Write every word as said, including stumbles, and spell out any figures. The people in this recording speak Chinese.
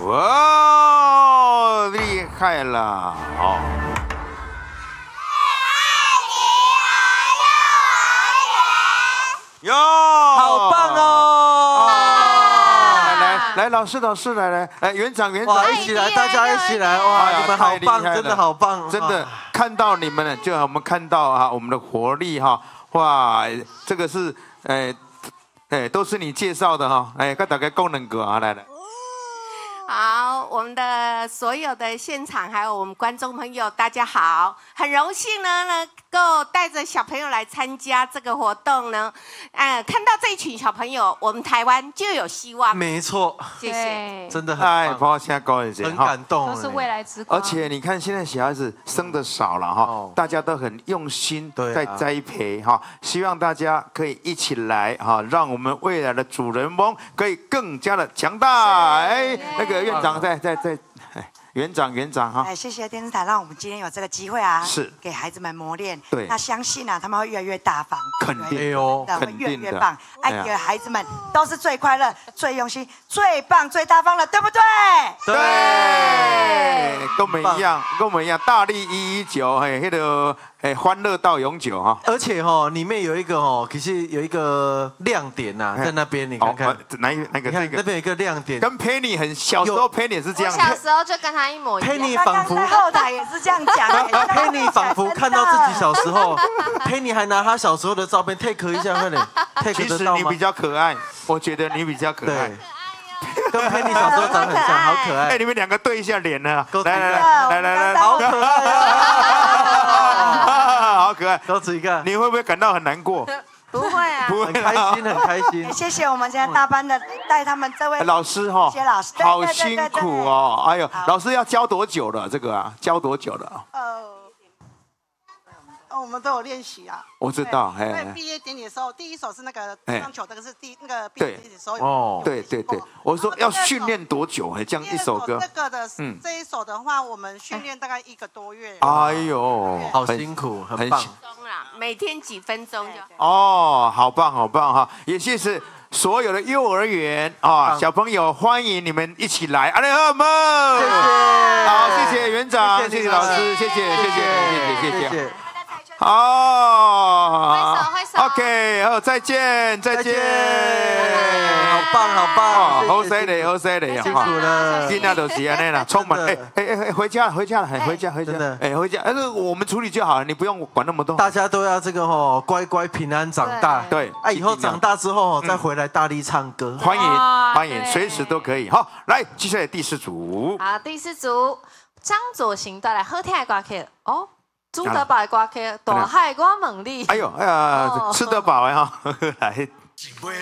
哇，厉害了哦！哟， 好棒哦！ 来来来，老师老师来来来，园长园长， 一起来，大家一起来！哇，你们好棒，真的好棒， 真的看到你们了，就我们看到啊，我们的活力哈，哇，这个是哎哎，都是你介绍的哈，哎，给大家功能个啊，来来。 好，我们的所有的现场还有我们观众朋友，大家好，很荣幸呢，能够带着小朋友来参加这个活动呢。呃，看到这一群小朋友，我们台湾就有希望。 没错， 谢谢， 真的很哎，包下高一些， 很感动， 都是未来之光。 而且你看，现在小孩子生的少了哈，大家都很用心在栽培哈，希望大家可以一起来哈，让我们未来的主人翁可以更加的强大。哎，那个。院长在在在，园长园长哈， 哎，谢谢电视台让我们今天有这个机会啊， 是给孩子们磨练。 对， 那相信啊，他们会越来越大方， 肯定哦， 肯会越来定的。 越棒，爱给孩子们都是最快乐、最用心、最棒、最大方的，对不对？ 对，跟我们一样，跟我们一样，大力一一九，哎，那个哎，欢乐到永久哈。 而且哈，里面有一个哦，其实有一个亮点呐，在那边你看看， 哪一那个这个那边有一个亮点， 跟 Penny 很小时候 Penny 是这样， 小时候就跟他一模一样。 Penny 仿佛后台也是这样讲 ，Penny 仿佛看到自己小时候，Penny 还拿他小时候的照片 take 一下，快点 take 得到吗？ 其实你比较可爱，我觉得你比较可爱。 跟 Penny 小时候长很像，好可爱。 哎，你们两个对一下脸呢，来来来来来来， 好可爱啊，好可爱， 都指一个。 你会不会感到很难过？ 不会啊， 不会， 很开心，很开心。 谢谢我们现在大班的带他们这位老师哈， 谢老师， 好辛苦哦。哎呦，老师要教多久了？这个啊，教多久了？ 呃，我们都有练习啊。 我知道， 因为毕业典礼的时候，第一首是那个乒乓球，这个是第那个毕业典礼的时候有。 哦，对对对，我说要训练多久？哎，这样一首歌。 这个的，嗯，这一首的话，我们训练大概一个多月。 哎呦， 好辛苦，很棒。 每天几分钟就。 哦，好棒好棒哈！也谢谢所有的幼儿园啊，小朋友，欢迎你们一起来，阿雷赫们。 谢谢， 好，谢谢园长，谢谢老师，谢谢谢谢谢谢谢谢。哦， 挥手挥手 ，OK， 好，再见再见， 好棒好棒， 好犀利好犀利， 辛苦了， 今天就是安尼啦，充满哎哎哎，回家了回家了，回家回家，哎回家，但是我们处理就好了，你不用管那么多。 大家都要这个吼，乖乖平安长大， 对， 哎，以后长大之后再回来大力唱歌， 欢迎欢迎，随时都可以。好，来，接下来第四组。 好，第四组张左行带来好听的歌曲哦。朱德宝的歌曲《大海我问你》。 哎呦，哎呀，吃得饱呀！来。